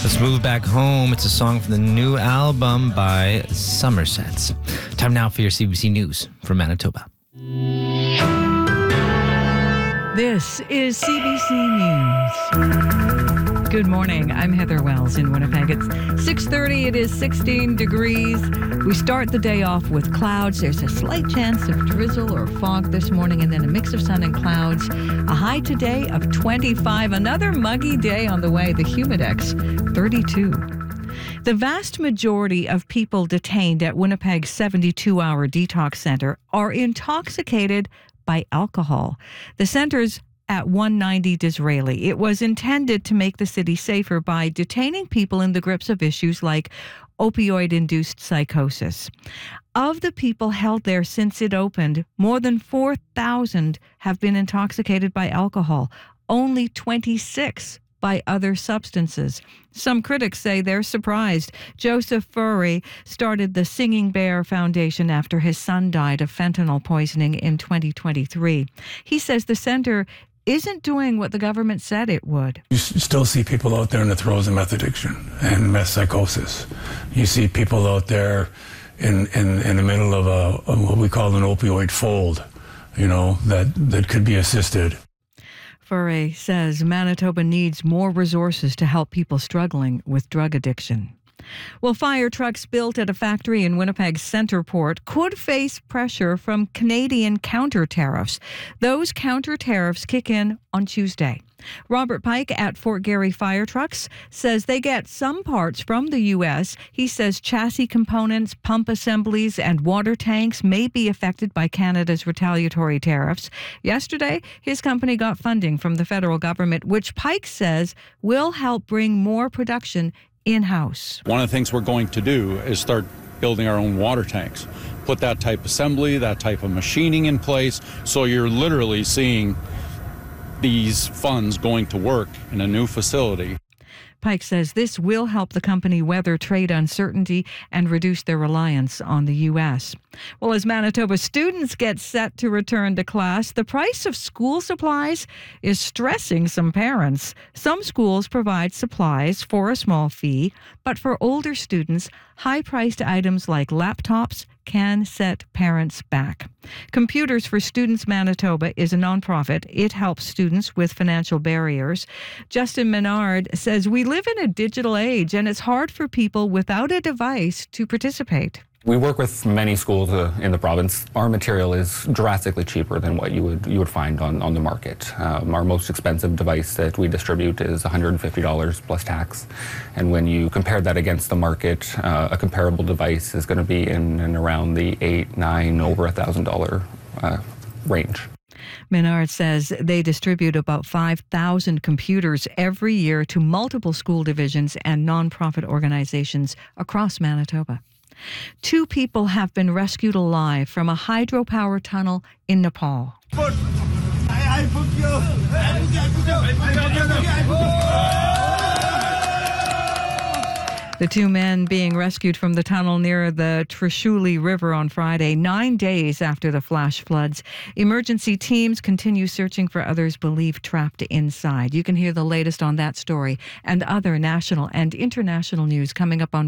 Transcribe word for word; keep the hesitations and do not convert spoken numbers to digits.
Let's move back home. It's a song from the new album by Somersets. Time now for your C B C News from Manitoba. This is C B C News. Good morning. I'm Heather Wells in Winnipeg. It's six thirty. It is sixteen degrees. We start the day off with clouds. There's a slight chance of drizzle or fog this morning, and then a mix of sun and clouds. A high today of twenty-five. Another muggy day on the way. The Humidex, thirty-two. The vast majority of people detained at Winnipeg's seventy-two hour detox center are intoxicated by alcohol. The center's at one ninety Disraeli. It was intended to make the city safer by detaining people in the grips of issues like opioid-induced psychosis. Of the people held there since it opened, more than four thousand have been intoxicated by alcohol, only twenty-six by other substances. Some critics say they're surprised. Joseph Furry started the Singing Bear Foundation after his son died of fentanyl poisoning in twenty twenty-three. He says the center isn't doing what the government said it would. You still see people out there in the throes of meth addiction and meth psychosis. You see people out there in, in, in the middle of a, of what we call an opioid fold, you know, that, that could be assisted. Furry says Manitoba needs more resources to help people struggling with drug addiction. Well, fire trucks built at a factory in Winnipeg's Centre Port could face pressure from Canadian counter tariffs. Those counter tariffs kick in on Tuesday. Robert Pike at Fort Garry Fire Trucks says they get some parts from the U S. He says chassis components, pump assemblies, and water tanks may be affected by Canada's retaliatory tariffs. Yesterday, his company got funding from the federal government, which Pike says will help bring more production in-house. One of the things we're going to do is start building our own water tanks. Put that type of assembly, that type of machining in place, so you're literally seeing these funds going to work in a new facility. Pike says this will help the company weather trade uncertainty and reduce their reliance on the U S. Well, as Manitoba students get set to return to class, the price of school supplies is stressing some parents. Some schools provide supplies for a small fee, but for older students, high-priced items like laptops can set parents back. Computers for Students Manitoba is a nonprofit. It helps students with financial barriers. Justin Menard says we live in a digital age and it's hard for people without a device to participate. We work with many schools uh, in the province. Our material is drastically cheaper than what you would you would find on, on the market. Um, our most expensive device that we distribute is one hundred fifty dollars plus tax. And when you compare that against the market, uh, a comparable device is going to be in and around the eight, nine, over one thousand dollars uh, range. Menard says they distribute about five thousand computers every year to multiple school divisions and nonprofit organizations across Manitoba. Two people have been rescued alive from a hydropower tunnel in Nepal. The two men being rescued from the tunnel near the Trishuli River on Friday, nine days after the flash floods. Emergency teams continue searching for others believed trapped inside. You can hear the latest on that story and other national and international news coming up on